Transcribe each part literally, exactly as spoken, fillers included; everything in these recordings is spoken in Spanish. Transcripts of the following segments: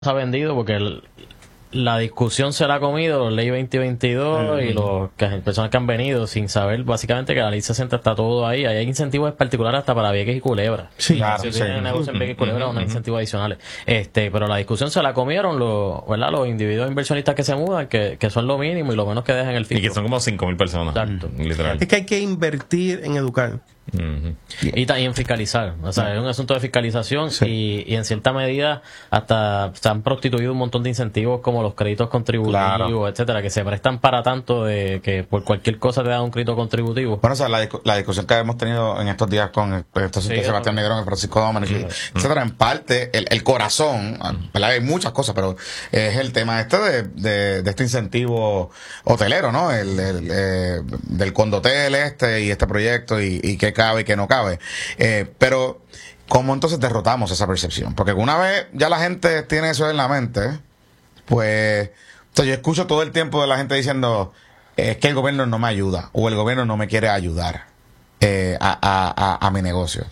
se ha vendido porque el, la discusión se la ha comido Ley veinte veintidós uh-huh. y los que, personas que han venido sin saber básicamente que la Ley sesenta está todo ahí. Hay incentivos particulares hasta para Vieques y Culebra. Sí, claro. Si sí. tienen negocio en Vieques y Culebra, uh-huh. unos incentivos adicionales. Este, pero la discusión se la comieron los, ¿verdad? Los individuos inversionistas que se mudan, que, que son lo mínimo y lo menos que dejan el fisco. Y que son como cinco mil personas. Exacto. Uh-huh. Literal. Es que hay que invertir en educar. Uh-huh. Y también fiscalizar, o sea, uh-huh. es un asunto de fiscalización sí. y, y en cierta medida hasta se han prostituido un montón de incentivos como los créditos contributivos, claro. etcétera, que se prestan para tanto de que por cualquier cosa te da un crédito contributivo. Bueno, o sea, la, la discusión que hemos tenido en estos días con el profesor sí, Sebastián Negrón, el Francisco Domenech, sí. etcétera, en parte el, el corazón, ¿verdad? Hay muchas cosas, pero es el tema este de, de, de este incentivo hotelero, ¿no? El, el eh, del condotel este y este proyecto y, y que cabe y que no cabe. Eh, pero, ¿cómo entonces derrotamos esa percepción? Porque una vez ya la gente tiene eso en la mente, pues, o sea, yo escucho todo el tiempo de la gente diciendo, es que el gobierno no me ayuda, o el gobierno no me quiere ayudar eh, a, a, a, a mi negocio.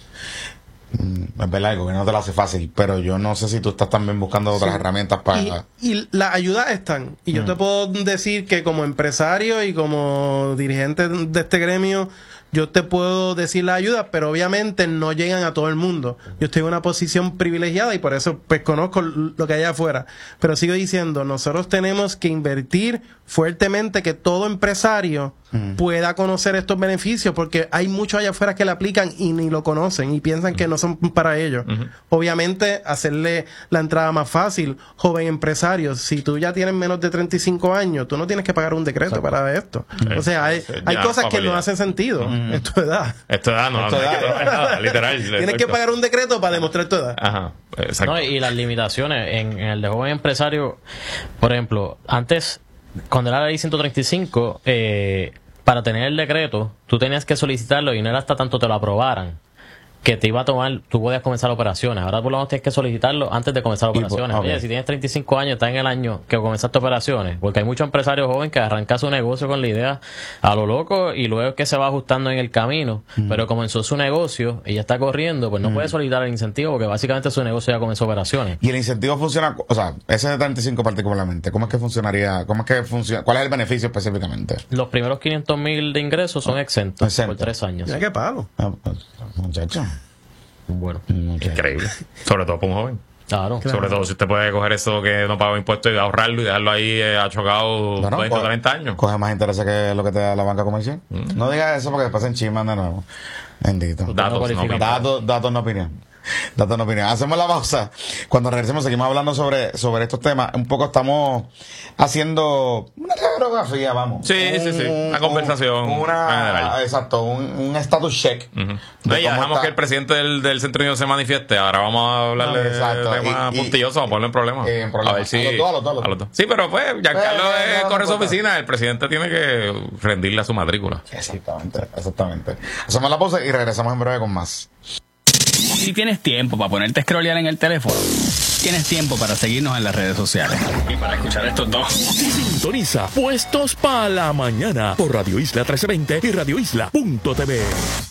Mm, es verdad, el gobierno te lo hace fácil, pero yo no sé si tú estás también buscando otras sí. herramientas para... Y, y las ayudas están. Y yo mm. te puedo decir que como empresario y como dirigente de este gremio, yo te puedo decir la ayuda, pero obviamente no llegan a todo el mundo. Yo estoy en una posición privilegiada y por eso pues conozco lo que hay afuera. Pero sigo diciendo, nosotros tenemos que invertir fuertemente que todo empresario uh-huh. pueda conocer estos beneficios, porque hay muchos allá afuera que le aplican y ni lo conocen y piensan uh-huh. que no son para ellos. Uh-huh. Obviamente, hacerle la entrada más fácil, joven empresario, si tú ya tienes menos de treinta y cinco años, tú no tienes que pagar un decreto ¿sí? para esto. Uh-huh. O sea, hay, hay cosas que no hacen sentido. Uh-huh. Es tu edad. Es tu edad, no, es tu edad. No, no, no, literal. Tienes exacto. que pagar un decreto para demostrar tu edad. Ajá, exacto. No, y las limitaciones en, en el de joven empresario, por ejemplo, antes, cuando era la ley ciento treinta y cinco, eh, para tener el decreto, tú tenías que solicitarlo y no era hasta tanto te lo aprobaran que te iba a tomar, tú podías comenzar operaciones. Ahora por lo menos tienes que solicitarlo antes de comenzar operaciones. Oye, okay. si tienes treinta y cinco años, estás en el año que comenzaste operaciones, porque hay muchos empresarios jóvenes que arrancan su negocio con la idea a lo loco y luego es que se va ajustando en el camino, mm. pero comenzó su negocio y ya está corriendo, pues no mm. puede solicitar el incentivo porque básicamente su negocio ya comenzó operaciones. Y el incentivo funciona, o sea, ese de treinta y cinco particularmente, ¿cómo es que funcionaría? ¿Cómo es que funciona? ¿Cuál es el beneficio específicamente? Los primeros quinientos mil de ingresos son exentos Exento. por tres años. Mira qué pago. Ah, pues, muchacho. Bueno, okay. Increíble. Sobre todo para un joven. Claro. Sobre claro. todo si usted puede coger eso que no paga impuestos y ahorrarlo y dejarlo ahí eh, achocado no, no, veinte o treinta años. Coge más interés que lo que te da la banca comercial. Mm. No digas eso porque después se enchisman de nuevo. Bendito. Datos, no no datos, datos no opinión. Datos no opinión. Hacemos la pausa. Cuando regresemos seguimos hablando sobre, sobre estos temas. Un poco estamos haciendo una radiografía, vamos. Sí, un, sí, sí. Una conversación una, general. Exacto, un status check. Uh-huh. No, y ya dejamos está. que el presidente del, del Centro Unido se manifieste. Ahora vamos a hablarle no, de temas puntillosos, vamos a ponerle en problemas. Eh, en problema. A ver si... A los dos, a los dos, a los dos. Sí, pero pues, Giancarlo eh, eh, corre su no oficina. El presidente tiene que rendirle a su matrícula. Exactamente, exactamente. Hacemos la pausa y regresamos en breve con más. Si tienes tiempo para ponerte a scrollear en el teléfono, tienes tiempo para seguirnos en las redes sociales y para escuchar estos dos. Sintoniza Puestos para la Mañana por Radio Isla trece veinte y Radio Isla punto t v.